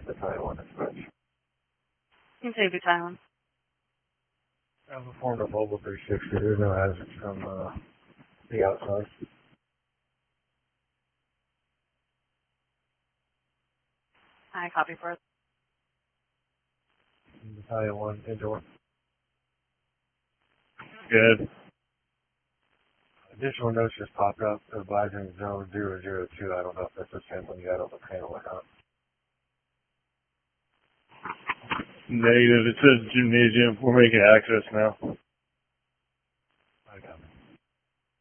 Battalion 1 dispatch. You can say Battalion. I've performed a mobile 360. There's no hazards from the outside. I copy for it. Battalion 1 indoor. Good. Additional notes just popped up advising zone 002. I don't know if that's a sampling yet on the panel or not. Negative. It says gymnasium. We're making access now.